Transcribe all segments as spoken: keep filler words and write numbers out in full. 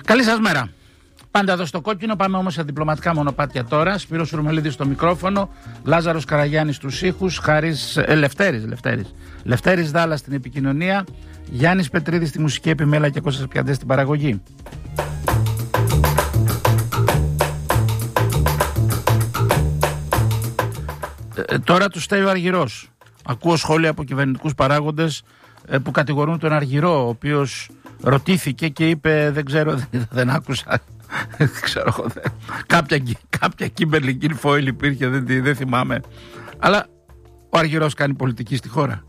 Καλή σας μέρα. Πάντα εδώ στο κόκκινο, πάμε όμως σε διπλωματικά μονοπάτια τώρα. Σπύρος Ρουμελίδης στο μικρόφωνο, Λάζαρος Καραγιάννης στους ήχους, Χάρης ε, Λευτέρης, Λευτέρης. Λευτέρης Δάλας στην επικοινωνία, Γιάννης Πετρίδης στη μουσική επιμέλεια και Κώστας Πιαντές στην παραγωγή. Ε, τώρα του στέει ο Αργυρός. Ακούω σχόλια από κυβερνητικούς παράγοντες ε, που κατηγορούν τον Αργυρό, ο οποίος ρωτήθηκε και είπε δεν ξέρω, δεν, δεν άκουσα. Δεν ξέρω, δεν. Κάποια, κάποια Kimberly Guilfoyle υπήρχε, δεν, δεν θυμάμαι. Αλλά ο Αργυρός κάνει πολιτική στη χώρα.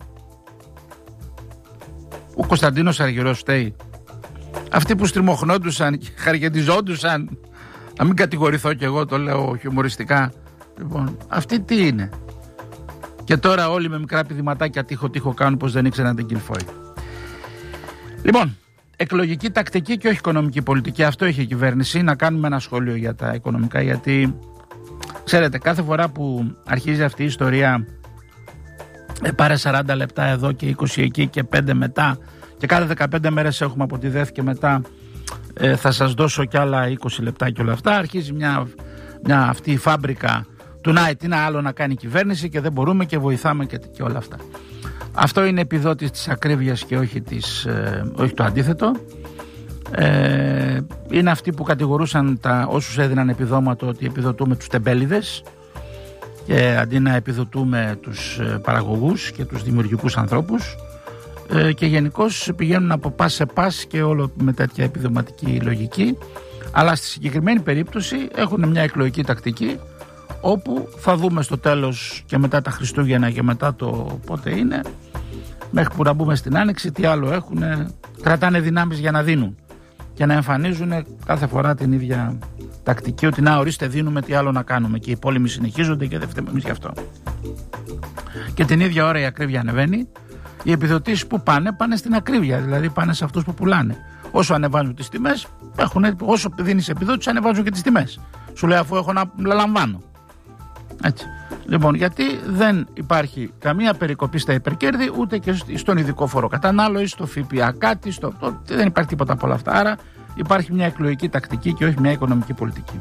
Ο Κωνσταντίνος Αργυρός φταίει. Αυτοί που στριμωχνόντουσαν και χαριεντιζόντουσαν, να μην κατηγορηθώ κι εγώ, το λέω χιουμοριστικά. Λοιπόν, αυτοί τι είναι? Και τώρα όλοι με μικρά πηδηματάκια τείχο τείχο κάνουν πως δεν ήξεραν την Guilfoyle. Λοιπόν, εκλογική τακτική και όχι οικονομική πολιτική. Αυτό έχει η κυβέρνηση. Να κάνουμε ένα σχόλιο για τα οικονομικά, γιατί ξέρετε, κάθε φορά που αρχίζει αυτή η ιστορία, ε, πάρε σαράντα λεπτά εδώ και είκοσι εκεί και πέντε μετά, και κάθε δεκαπέντε μέρες έχουμε από τη ΔΕΘ και μετά ε, θα σας δώσω κι άλλα είκοσι λεπτά και όλα αυτά. Αρχίζει μια, μια αυτή η φάμπρικα του να, τι να άλλο να κάνει η κυβέρνηση και δεν μπορούμε και βοηθάμε και, και όλα αυτά. Αυτό είναι επιδότης της ακρίβειας και όχι, της, ε, όχι το αντίθετο. Ε, είναι αυτοί που κατηγορούσαν τα, όσους έδιναν επιδόματο ότι επιδοτούμε τους τεμπέληδες και αντί να επιδοτούμε τους ε, παραγωγούς και τους δημιουργικούς ανθρώπους, ε, και γενικώς πηγαίνουν από πας σε πας και όλο με τέτοια επιδοματική λογική. Αλλά στη συγκεκριμένη περίπτωση έχουν μια εκλογική τακτική, όπου θα δούμε στο τέλος και μετά τα Χριστούγεννα και μετά το πότε είναι, μέχρι που να μπούμε στην Άνοιξη, τι άλλο έχουν. Κρατάνε δυνάμεις για να δίνουν και να εμφανίζουν κάθε φορά την ίδια τακτική, ότι να ορίστε δίνουμε, τι άλλο να κάνουμε, και οι πόλεμοι συνεχίζονται και δεν φταίμε εμείς γι' αυτό. Και την ίδια ώρα η ακρίβεια ανεβαίνει. Οι επιδοτήσεις που πάνε, πάνε στην ακρίβεια, δηλαδή πάνε σε αυτούς που πουλάνε. Όσο ανεβάζουν τις τιμές, έχουν, όσο δίνεις επιδότηση ανεβάζουν και τις τιμές. Σου λέει αφού έχω να λαμβάνω. Έτσι. Λοιπόν, γιατί δεν υπάρχει καμία περικοπή στα υπερκέρδη, ούτε και στον ειδικό φόρο κατανάλωση, στο ΦΠΑ κάτι, στο, το, δεν υπάρχει τίποτα από όλα αυτά. Άρα υπάρχει μια εκλογική τακτική και όχι μια οικονομική πολιτική.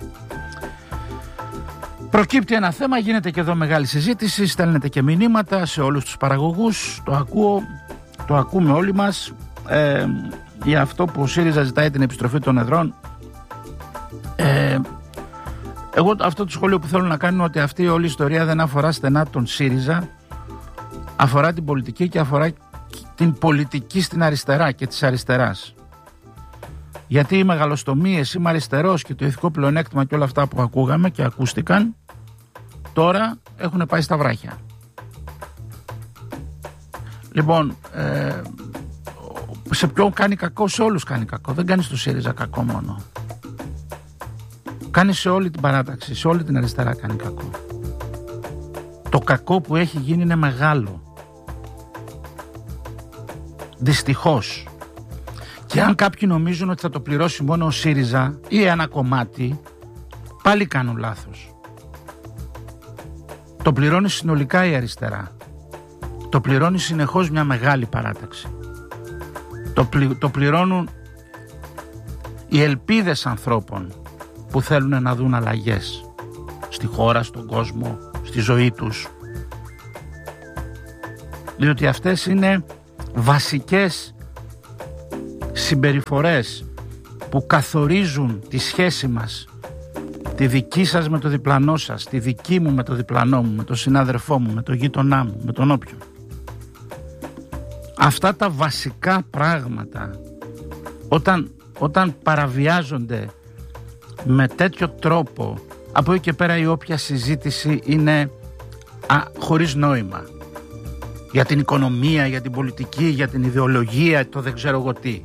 Προκύπτει ένα θέμα, γίνεται και εδώ μεγάλη συζήτηση, στέλνετε και μηνύματα σε όλους τους παραγωγούς, το ακούω, το ακούμε όλοι μας, ε, για αυτό που ο ΣΥΡΙΖΑ ζητάει την επιστροφή των εδρών. Ε, Εγώ αυτό το σχόλιο που θέλω να κάνω είναι ότι αυτή όλη η ιστορία δεν αφορά στενά τον ΣΥΡΙΖΑ, αφορά την πολιτική και αφορά την πολιτική στην αριστερά και της αριστεράς. Γιατί οι μεγαλοστομίες, είμαι αριστερός και το ηθικό πλεονέκτημα και όλα αυτά που ακούγαμε και ακούστηκαν, τώρα έχουν πάει στα βράχια. Λοιπόν, ε, σε ποιον κάνει κακό? Σε όλους κάνει κακό. Δεν κάνει στο ΣΥΡΙΖΑ κακό μόνο. Κάνει σε όλη την παράταξη, σε όλη την αριστερά κάνει κακό. Το κακό που έχει γίνει είναι μεγάλο. Δυστυχώς. Και αν κάποιοι νομίζουν ότι θα το πληρώσει μόνο ο ΣΥΡΙΖΑ ή ένα κομμάτι, πάλι κάνουν λάθος. Το πληρώνει συνολικά η αριστερά. Το πληρώνει συνεχώς μια μεγάλη παράταξη. Το, πλη, το πληρώνουν οι ελπίδες ανθρώπων που θέλουν να δουν αλλαγές στη χώρα, στον κόσμο, στη ζωή τους. Διότι αυτές είναι βασικές συμπεριφορές που καθορίζουν τη σχέση μας, τη δική σας με το διπλανό σας, τη δική μου με το διπλανό μου, με τον συνάδελφό μου, με τον γείτονά μου, με τον όποιον. Αυτά τα βασικά πράγματα, όταν, όταν παραβιάζονται με τέτοιο τρόπο, από εκεί και πέρα η όποια συζήτηση είναι α, χωρίς νόημα. Για την οικονομία, για την πολιτική, για την ιδεολογία, το δεν ξέρω εγώ τι.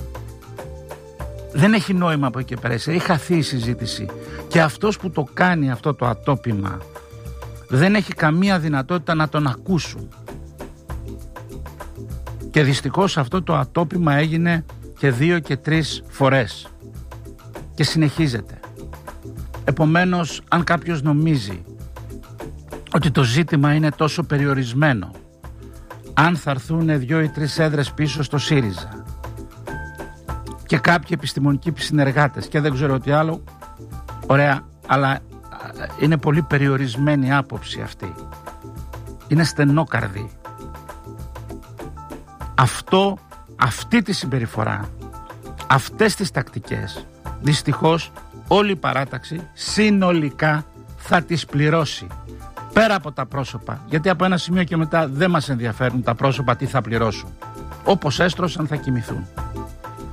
Δεν έχει νόημα από εκεί και πέρα. Έχει χαθεί η συζήτηση. Και αυτός που το κάνει αυτό το ατόπιμα δεν έχει καμία δυνατότητα να τον ακούσουν. Και δυστυχώς αυτό το ατόπιμα έγινε και δύο και τρεις φορές. Και συνεχίζεται. Επομένως, αν κάποιος νομίζει ότι το ζήτημα είναι τόσο περιορισμένο, αν θα έρθουν δύο ή τρεις έδρες πίσω στο ΣΥΡΙΖΑ και κάποιοι επιστημονικοί συνεργάτες και δεν ξέρω τι άλλο. Ωραία, αλλά είναι πολύ περιορισμένη η άποψη αυτή. Είναι στενόκαρδη. Αυτό, αυτή τη συμπεριφορά, αυτές τις τακτικές, δυστυχώς όλη η παράταξη συνολικά θα τις πληρώσει. Πέρα από τα πρόσωπα, γιατί από ένα σημείο και μετά δεν μας ενδιαφέρουν τα πρόσωπα τι θα πληρώσουν. Όπως έστρωσαν θα κοιμηθούν.